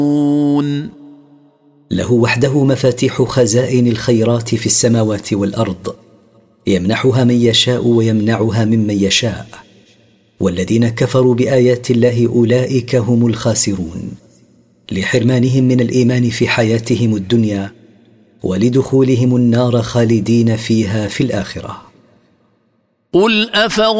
له وحده مفاتيح خزائن الخيرات في السماوات والأرض، يمنحها من يشاء ويمنعها ممن يشاء، والذين كفروا بآيات الله أولئك هم الخاسرون، لحرمانهم من الإيمان في حياتهم الدنيا، ولدخولهم النار خالدين فيها في الآخرة. قل